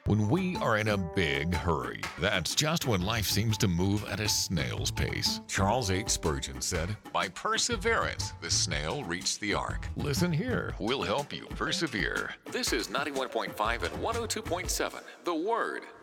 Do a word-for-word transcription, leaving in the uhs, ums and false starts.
When we are in a big hurry, that's just when life seems to move at a snail's pace. Charles H. Spurgeon said, "By perseverance, the snail reached the ark." Listen here, we'll help you persevere. This is ninety-one point five and one oh two point seven, The Word.